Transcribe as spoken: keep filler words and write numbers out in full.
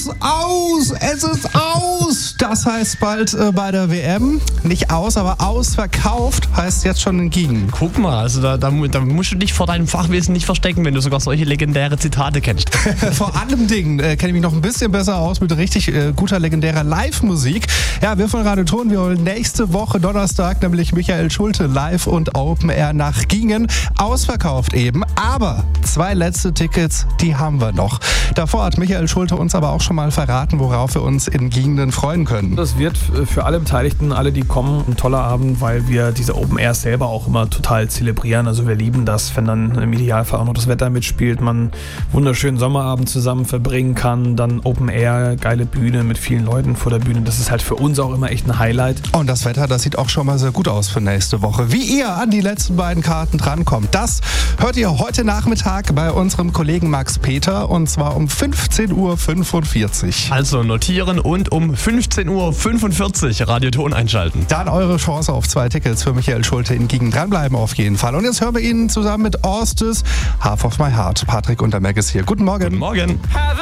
aus, aus, es ist aus. Das heißt bald äh, bei der W M, nicht aus, aber ausverkauft, heißt jetzt schon in Giegen. Guck mal, also da, da, da musst du dich vor deinem Fachwissen nicht verstecken, wenn du sogar solche legendäre Zitate kennst. Vor allem Dingen äh, kenne ich mich noch ein bisschen besser aus mit richtig äh, guter, legendärer Live-Musik. Ja, wir von Radio Ton, wir holen nächste Woche Donnerstag nämlich Michael Schulte live und Open Air nach Giengen. Ausverkauft eben, aber zwei letzte Tickets, die haben wir noch. Davor hat Michael Schulte uns aber auch schon mal verraten, worauf wir uns in Giengen freuen können. Das wird für alle Beteiligten, alle, die kommen, ein toller Abend, weil wir diese Open Airs selber auch immer total zelebrieren. Also wir lieben das, wenn dann im Idealfall auch noch das Wetter mitspielt, man einen wunderschönen Sommerabend zusammen verbringen kann, dann Open Air, geile Bühne mit vielen Leuten vor der Bühne. Das ist halt für uns auch immer echt ein Highlight. Und das Wetter, das sieht auch schon mal sehr gut aus für nächste Woche. Wie ihr an die letzten beiden Karten drankommt, das hört ihr heute Nachmittag bei unserem Kollegen Max Peter, und zwar um fünfzehn Uhr fünfundvierzig. Also notieren und um fünfzehn Uhr fünfundvierzig Radio Ton einschalten. Dann eure Chance auf zwei Tickets für Michael Schulte in Giengen. Dranbleiben auf jeden Fall. Und jetzt hören wir ihn zusammen mit Orstes Half of My Heart. Patrick Untermerk ist hier. Guten Morgen. Guten Morgen.